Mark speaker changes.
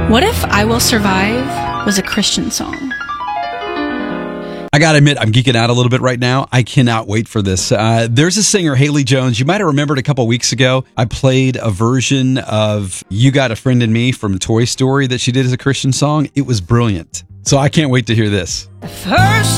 Speaker 1: What if I Will Survive was a Christian song?
Speaker 2: I got to admit, I'm geeking out a little bit right now. I cannot wait for this. There's a singer, Haley Jones. You might have remembered a couple weeks ago, I played a version of You Got a Friend in Me from Toy Story that she did as a Christian song. It was brilliant. So I can't wait to hear this.
Speaker 1: First